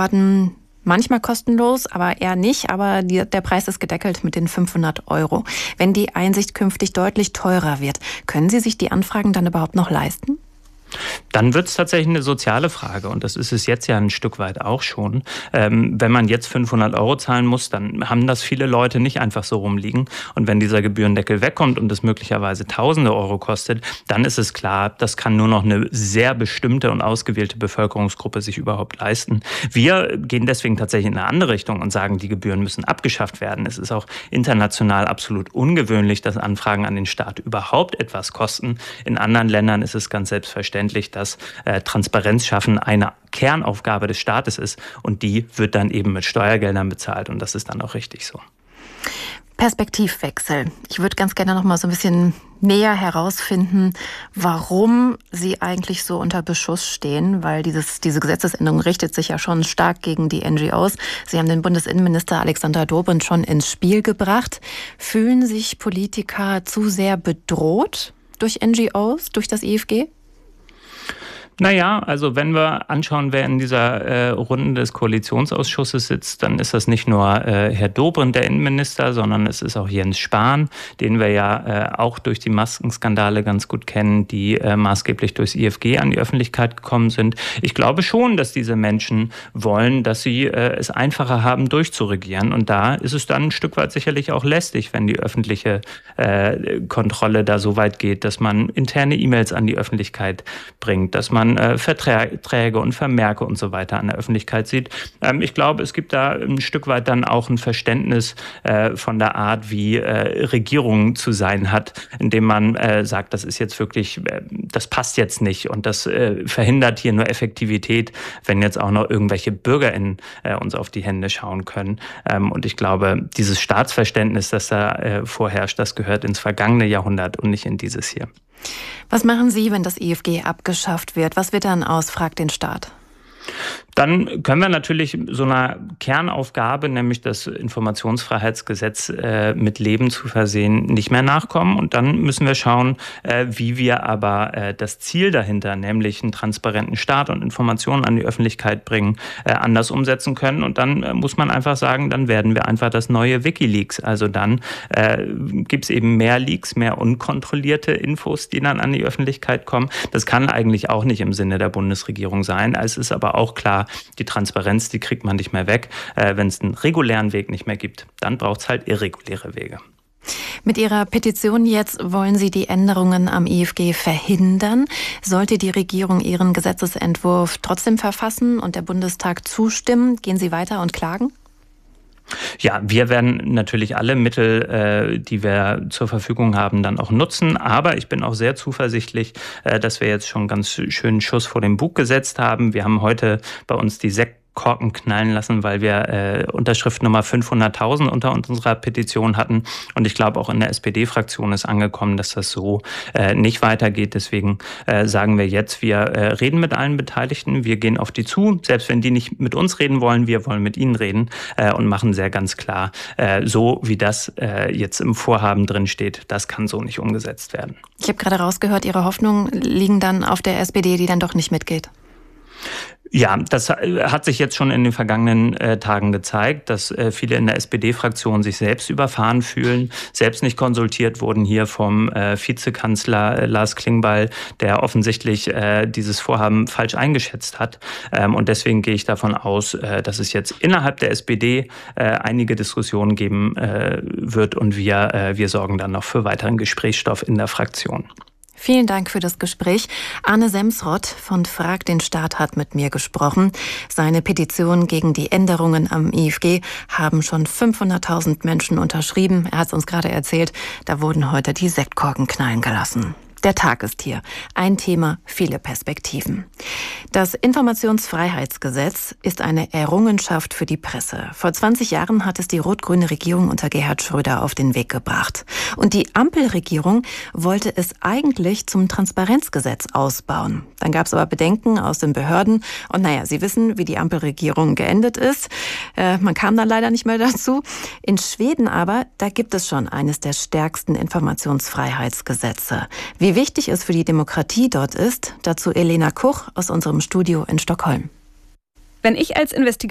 Behörden manchmal kostenlos, aber eher nicht. Aber der Preis ist gedeckelt mit den 500 €. Wenn die Einsicht künftig deutlich teurer wird, können Sie sich die Anfragen dann überhaupt noch leisten? Dann wird es tatsächlich eine soziale Frage und das ist es jetzt ja ein Stück weit auch schon. Wenn man jetzt 500 € zahlen muss, dann haben das viele Leute nicht einfach so rumliegen. Und wenn dieser Gebührendeckel wegkommt und es möglicherweise Tausende Euro kostet, dann ist es klar, das kann nur noch eine sehr bestimmte und ausgewählte Bevölkerungsgruppe sich überhaupt leisten. Wir gehen deswegen tatsächlich in eine andere Richtung und sagen, die Gebühren müssen abgeschafft werden. Es ist auch international absolut ungewöhnlich, dass Anfragen an den Staat überhaupt etwas kosten. In anderen Ländern ist es ganz selbstverständlich, dass Transparenz schaffen eine Kernaufgabe des Staates ist und die wird dann eben mit Steuergeldern bezahlt und das ist dann auch richtig so. Perspektivwechsel. Ich würde ganz gerne noch mal so ein bisschen näher herausfinden, warum Sie eigentlich so unter Beschuss stehen, weil diese Gesetzesänderung richtet sich ja schon stark gegen die NGOs. Sie haben den Bundesinnenminister Alexander Dobrindt schon ins Spiel gebracht. Fühlen sich Politiker zu sehr bedroht durch NGOs, durch das IFG? Naja, also wenn wir anschauen, wer in dieser Runde des Koalitionsausschusses sitzt, dann ist das nicht nur Herr Dobrindt, der Innenminister, sondern es ist auch Jens Spahn, den wir ja auch durch die Maskenskandale ganz gut kennen, die maßgeblich durchs IFG an die Öffentlichkeit gekommen sind. Ich glaube schon, dass diese Menschen wollen, dass sie es einfacher haben, durchzuregieren. Und da ist es dann ein Stück weit sicherlich auch lästig, wenn die öffentliche Kontrolle da so weit geht, dass man interne E-Mails an die Öffentlichkeit bringt, dass man Verträge und Vermerke und so weiter an der Öffentlichkeit sieht. Ich glaube, es gibt da ein Stück weit dann auch ein Verständnis von der Art, wie Regierung zu sein hat, indem man sagt, das ist jetzt wirklich, das passt jetzt nicht und das verhindert hier nur Effektivität, wenn jetzt auch noch irgendwelche BürgerInnen uns auf die Hände schauen können. Und ich glaube, dieses Staatsverständnis, das da vorherrscht, das gehört ins vergangene Jahrhundert und nicht in dieses hier. Was machen Sie, wenn das IFG abgeschafft wird? Was wird dann aus, fragt den Staat? Dann können wir natürlich so einer Kernaufgabe, nämlich das Informationsfreiheitsgesetz mit Leben zu versehen, nicht mehr nachkommen. Und dann müssen wir schauen, wie wir aber das Ziel dahinter, nämlich einen transparenten Staat und Informationen an die Öffentlichkeit bringen, anders umsetzen können. Und dann muss man einfach sagen, dann werden wir einfach das neue WikiLeaks. Also dann gibt es eben mehr Leaks, mehr unkontrollierte Infos, die dann an die Öffentlichkeit kommen. Das kann eigentlich auch nicht im Sinne der Bundesregierung sein. Es ist aber auch klar, die Transparenz, die kriegt man nicht mehr weg. Wenn es einen regulären Weg nicht mehr gibt, dann braucht es halt irreguläre Wege. Mit Ihrer Petition jetzt wollen Sie die Änderungen am IFG verhindern. Sollte die Regierung ihren Gesetzesentwurf trotzdem verfassen und der Bundestag zustimmen, gehen Sie weiter und klagen? Ja, wir werden natürlich alle Mittel, die wir zur Verfügung haben, dann auch nutzen. Aber ich bin auch sehr zuversichtlich, dass wir jetzt schon ganz schönen Schuss vor den Bug gesetzt haben. Wir haben heute bei uns die Sektkorken knallen lassen, weil wir Unterschriftennummer 500.000 unter unserer Petition hatten. Und ich glaube, auch in der SPD-Fraktion ist angekommen, dass das so nicht weitergeht. Deswegen sagen wir jetzt, wir reden mit allen Beteiligten, wir gehen auf die zu. Selbst wenn die nicht mit uns reden wollen, wir wollen mit ihnen reden und machen sehr ganz klar, so wie das jetzt im Vorhaben drin steht, das kann so nicht umgesetzt werden. Ich habe gerade rausgehört, Ihre Hoffnungen liegen dann auf der SPD, die dann doch nicht mitgeht. Ja, das hat sich jetzt schon in den vergangenen Tagen gezeigt, dass viele in der SPD-Fraktion sich selbst überfahren fühlen, selbst nicht konsultiert wurden hier vom Vizekanzler Lars Klingbeil, der offensichtlich dieses Vorhaben falsch eingeschätzt hat. Und deswegen gehe ich davon aus, dass es jetzt innerhalb der SPD einige Diskussionen geben wird und wir sorgen dann noch für weiteren Gesprächsstoff in der Fraktion. Vielen Dank für das Gespräch. Arne Semsrott von Frag den Staat hat mit mir gesprochen. Seine Petition gegen die Änderungen am IFG haben schon 500.000 Menschen unterschrieben. Er hat es uns gerade erzählt, da wurden heute die Sektkorken knallen gelassen. Der Tag ist hier. Ein Thema, viele Perspektiven. Das Informationsfreiheitsgesetz ist eine Errungenschaft für die Presse. Vor 20 Jahren hat es die rot-grüne Regierung unter Gerhard Schröder auf den Weg gebracht. Und die Ampelregierung wollte es eigentlich zum Transparenzgesetz ausbauen. Dann gab es aber Bedenken aus den Behörden. Und naja, Sie wissen, wie die Ampelregierung geendet ist. Man kam dann leider nicht mehr dazu. In Schweden aber, da gibt es schon eines der stärksten Informationsfreiheitsgesetze. Wie wichtig es für die Demokratie dort ist, dazu Elena Kuch aus unserem Studio in Stockholm. Wenn ich als